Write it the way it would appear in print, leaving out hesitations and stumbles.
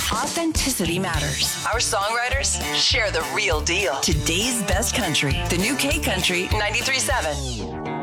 Authenticity matters. Our songwriters share the real deal. Today's best country. The new K Country 93.7.